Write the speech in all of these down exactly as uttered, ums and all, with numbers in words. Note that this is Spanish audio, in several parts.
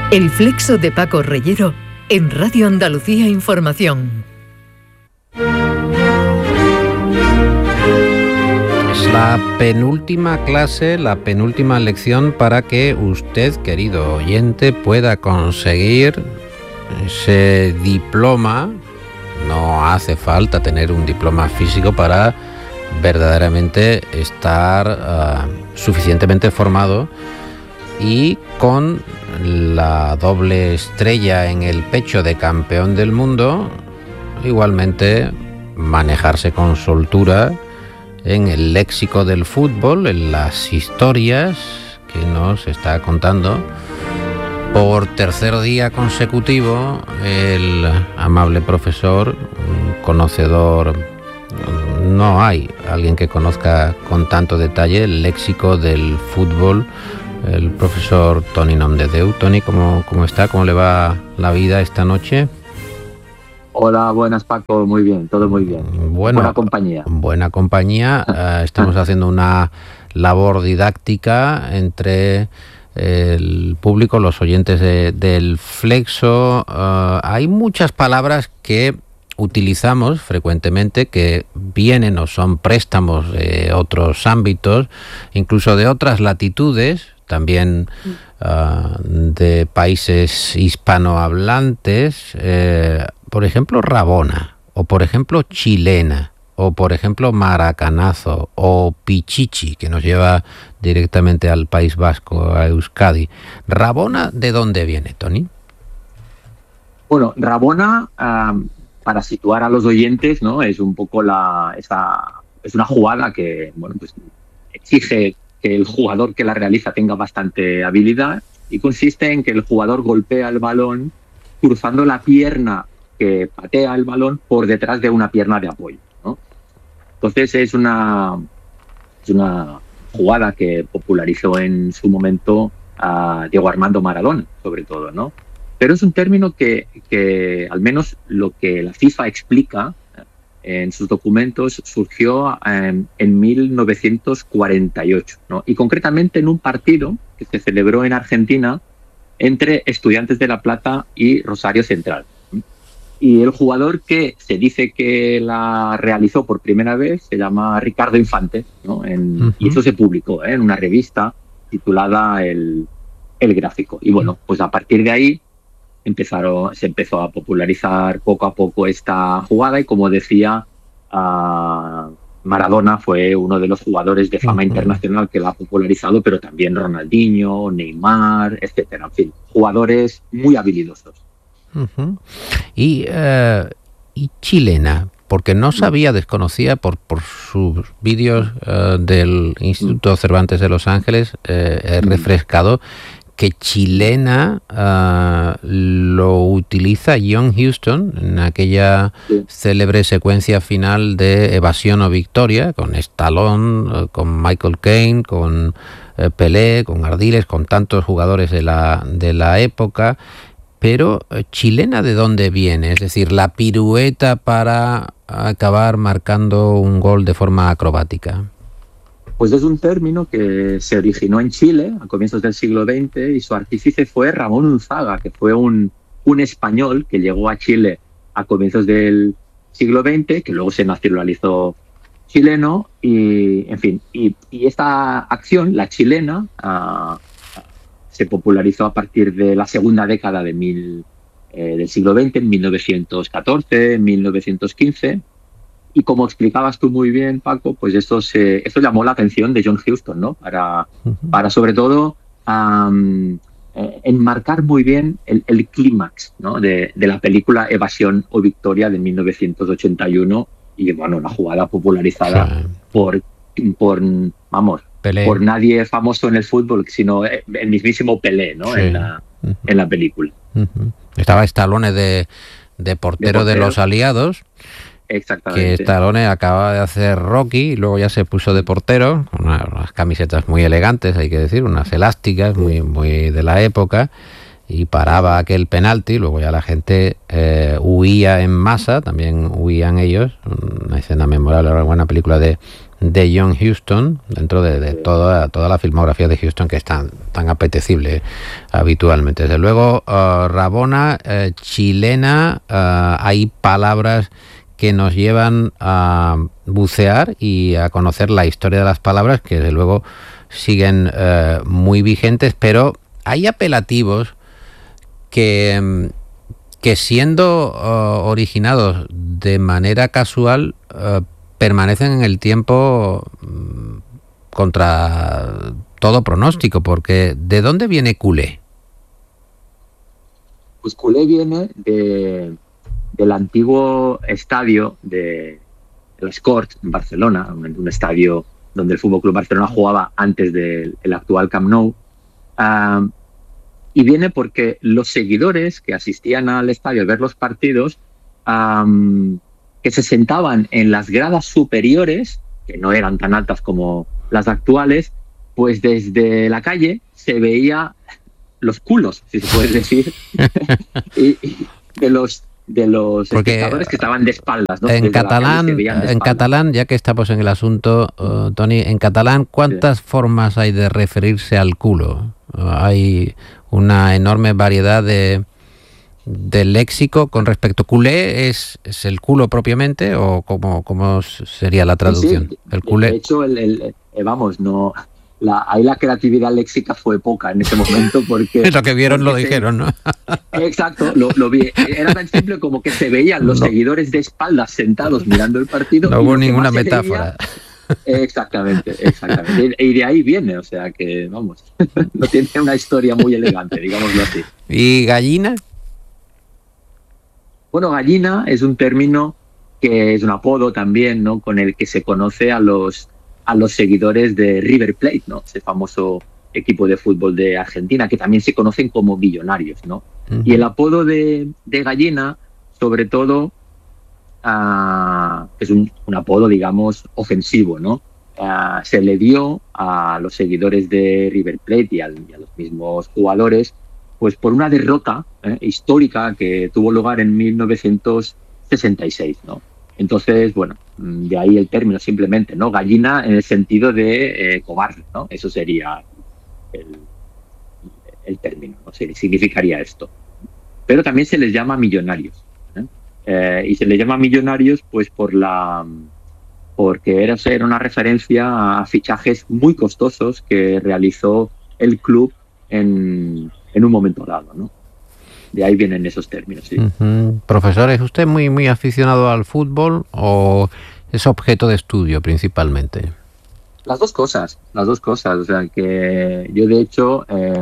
El Flexo de Paco Reyero en Radio Andalucía Información. Es la penúltima clase, la penúltima lección para que usted, querido oyente, pueda conseguir ese diploma. No hace falta tener un diploma físico para verdaderamente estar uh, suficientemente formado y con la doble estrella en el pecho de campeón del mundo, igualmente manejarse con soltura en el léxico del fútbol, en las historias que nos está contando por tercer día consecutivo el amable profesor, conocedor. No hay alguien que conozca con tanto detalle el léxico del fútbol, el profesor Toni Nomdedeu. Toni, ¿cómo, ¿cómo está? ¿Cómo le va la vida esta noche? Hola, buenas Paco, muy bien, todo muy bien. Bueno, buena compañía. Buena compañía. Uh, estamos haciendo una labor didáctica entre el público, los oyentes de, del Flexo. Uh, hay muchas palabras que utilizamos frecuentemente que vienen o son préstamos de otros ámbitos, incluso de otras latitudes, también uh, de países hispanohablantes, eh, por ejemplo Rabona, o por ejemplo chilena, o por ejemplo maracanazo, o pichichi, que nos lleva directamente al País Vasco, a Euskadi. ¿Rabona de dónde viene, Toni? Bueno, Rabona, um, para situar a los oyentes, ¿no? Es un poco la esa, es una jugada que, bueno, pues exige que el jugador que la realiza tenga bastante habilidad y consiste en que el jugador golpea el balón cruzando la pierna que patea el balón por detrás de una pierna de apoyo, ¿no? Entonces es una, es una jugada que popularizó en su momento a Diego Armando Maradona, sobre todo, ¿no? Pero es un término que, que al menos lo que la FIFA explica en sus documentos surgió en, en mil novecientos cuarenta y ocho, ¿no? Y concretamente en un partido que se celebró en Argentina entre Estudiantes de La Plata y Rosario Central. Y el jugador que se dice que la realizó por primera vez se llama Ricardo Infante, ¿no? En, uh-huh. Y eso se publicó, ¿eh? En una revista titulada El, El Gráfico. Y bueno, pues a partir de ahí empezaron, se empezó a popularizar poco a poco esta jugada y, como decía, uh, Maradona fue uno de los jugadores de fama uh-huh. internacional que la ha popularizado, pero también Ronaldinho, Neymar, etcétera. En fin, jugadores muy habilidosos. Uh-huh. Y, uh, y chilena, porque no sabía, desconocía por, por sus vídeos uh, del Instituto Cervantes de Los Ángeles, eh, he refrescado que chilena uh, lo utiliza John Huston en aquella sí. célebre secuencia final de Evasión o Victoria, con Stallone, uh, con Michael Caine, con uh, Pelé, con Ardiles, con tantos jugadores de la, de la época. Pero uh, chilena, ¿de dónde viene? Es decir, la pirueta para acabar marcando un gol de forma acrobática. Pues es un término que se originó en Chile a comienzos del siglo veinte y su artífice fue Ramón Unzaga, que fue un, un español que llegó a Chile a comienzos del siglo veinte, que luego se nacionalizó chileno y, en fin, y, y esta acción, la chilena, uh, se popularizó a partir de la segunda década de mil, eh, del siglo veinte, en mil novecientos catorce, mil novecientos quince. Y como explicabas tú muy bien, Paco, pues esto, se, esto llamó la atención de John Huston, ¿no? Para, uh-huh. para sobre todo, um, eh, enmarcar muy bien el, el clímax, ¿no? de, de la película Evasión o Victoria de mil novecientos ochenta y uno. Y, bueno, una jugada popularizada sí. por, por, vamos, Pelé. por nadie famoso en el fútbol, sino el mismísimo Pelé, ¿no? Sí. En, la, uh-huh. en la película. Uh-huh. Estaba Stallone de, de, portero de portero de los aliados. Exactamente. Que Stallone acababa de hacer Rocky y luego ya se puso de portero, con una, unas camisetas muy elegantes, hay que decir, unas elásticas muy, muy de la época, y paraba aquel penalti, luego ya la gente eh, huía en masa, también huían ellos, una escena memorable, una buena película de, de John Huston, dentro de, de toda, toda la filmografía de Huston, que es tan, tan apetecible habitualmente. Desde luego, uh, Rabona, uh, chilena, uh, hay palabras que nos llevan a bucear y a conocer la historia de las palabras, que desde luego siguen uh, muy vigentes, pero hay apelativos que, que siendo uh, originados de manera casual, uh, permanecen en el tiempo um, contra todo pronóstico, porque ¿de dónde viene culé? Pues culé viene de, del antiguo estadio de Les Corts, en Barcelona, un, un estadio donde el F C Barcelona jugaba antes del el actual Camp Nou. Uh, y viene porque los seguidores que asistían al estadio a ver los partidos, um, que se sentaban en las gradas superiores, que no eran tan altas como las actuales, pues desde la calle se veía los culos, si se puede decir, y, y de los de los Porque espectadores que estaban de espaldas, ¿no? En Desde catalán, de en catalán, ya que estamos en el asunto, uh, Toni, en catalán, ¿cuántas sí. formas hay de referirse al culo? Uh, hay una enorme variedad de, de léxico con respecto. ¿Culé es, es el culo propiamente o cómo, cómo sería la traducción? Sí, sí. El culé. De hecho, el, el, eh, vamos, no... La, ahí la creatividad léxica fue poca en ese momento porque... lo que vieron lo dijeron, ¿no? Exacto, lo, lo vi. Era tan simple como que se veían los no. seguidores de espaldas sentados mirando el partido. No hubo ninguna metáfora. Veía, exactamente, exactamente. Y de ahí viene, o sea que, vamos, no tiene una historia muy elegante, digámoslo así. ¿Y gallina? Bueno, gallina es un término que es un apodo también, ¿no? Con el que se conoce a los... a los seguidores de River Plate, ¿no? Ese famoso equipo de fútbol de Argentina, que también se conocen como millonarios, ¿no? Uh-huh. Y el apodo de, de gallina, sobre todo, uh, es un, un apodo, digamos, ofensivo, ¿no? Uh, se le dio a los seguidores de River Plate y, al, y a los mismos jugadores, pues por una derrota eh, histórica que tuvo lugar en mil novecientos sesenta y seis, ¿no? Entonces, bueno, de ahí el término simplemente, ¿no? Gallina en el sentido de eh, cobarde, ¿no? Eso sería el, el término, ¿no? Significaría esto. Pero también se les llama millonarios, ¿eh? Eh, y se les llama millonarios pues por la... porque era, era una referencia a fichajes muy costosos que realizó el club en, en un momento dado, ¿no? De ahí vienen esos términos, sí. Uh-huh. Profesor, ¿es usted muy, muy aficionado al fútbol o es objeto de estudio principalmente? Las dos cosas, las dos cosas. O sea, que yo de hecho eh,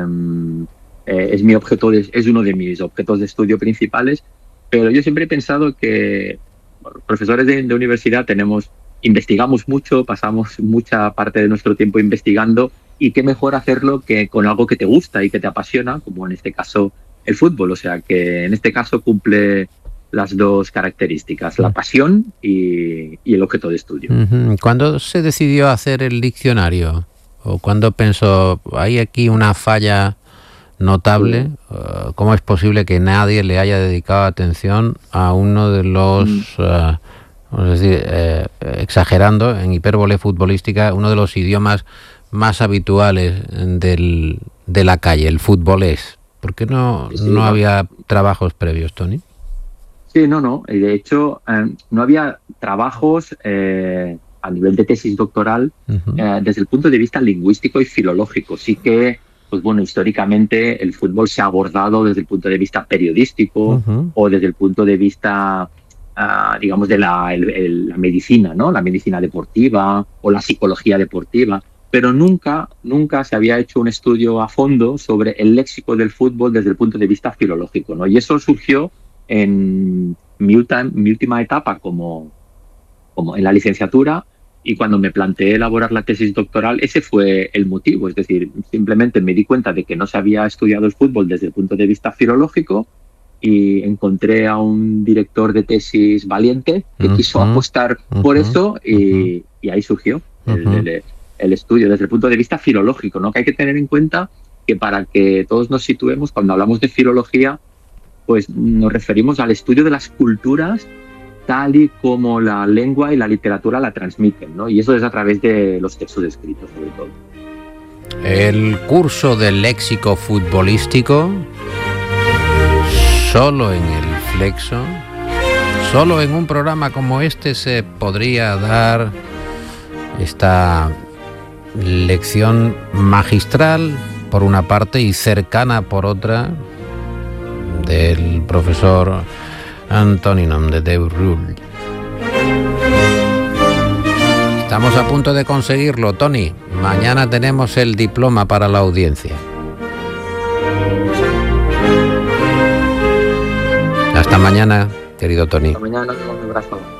eh, es mi objeto, de, es uno de mis objetos de estudio principales, pero yo siempre he pensado que bueno, profesores de, de universidad tenemos, investigamos mucho, pasamos mucha parte de nuestro tiempo investigando y qué mejor hacerlo que con algo que te gusta y que te apasiona, como en este caso el fútbol, o sea que en este caso cumple las dos características, la pasión y, y el objeto de estudio. Uh-huh. ¿Cuándo se decidió hacer el diccionario? ¿O cuándo pensó, hay aquí una falla notable? Sí. Uh, ¿Cómo es posible que nadie le haya dedicado atención a uno de los, mm. uh, vamos a decir, eh, exagerando, en hipérbole futbolística, uno de los idiomas más habituales del, de la calle, el futbolés? ¿Por qué no, sí, no había trabajos previos, Toni? Sí, no, no. Y de hecho, eh, no había trabajos eh, a nivel de tesis doctoral uh-huh. eh, desde el punto de vista lingüístico y filológico. Sí que, pues bueno, históricamente el fútbol se ha abordado desde el punto de vista periodístico uh-huh. o desde el punto de vista, uh, digamos, de la, el, el, la medicina, ¿no? La medicina deportiva o la psicología deportiva. Pero nunca, nunca se había hecho un estudio a fondo sobre el léxico del fútbol desde el punto de vista filológico, ¿no? Y eso surgió en mi, ultima, mi última etapa como, como en la licenciatura, y cuando me planteé elaborar la tesis doctoral, ese fue el motivo. Es decir, simplemente me di cuenta de que no se había estudiado el fútbol desde el punto de vista filológico y encontré a un director de tesis valiente que uh-huh. quiso apostar uh-huh. por eso y, uh-huh. y ahí surgió el, uh-huh. el el estudio desde el punto de vista filológico, ¿no? Que hay que tener en cuenta que para que todos nos situemos, cuando hablamos de filología, pues nos referimos al estudio de las culturas tal y como la lengua y la literatura la transmiten, ¿no? Y eso es a través de los textos escritos, sobre todo. El curso de léxico futbolístico, solo en el Flexo, solo en un programa como este se podría dar esta lección magistral por una parte y cercana por otra del profesor Antoninum de Deurrull. Estamos a punto de conseguirlo, Tony. Mañana tenemos el diploma para la audiencia. Hasta mañana, querido Tony. Hasta mañana, un abrazo.